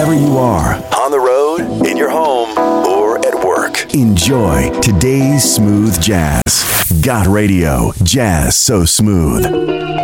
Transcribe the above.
wherever you are. On the road, in your home, or at work. Enjoy today's smooth jazz. Got Radio. Jazz so smooth.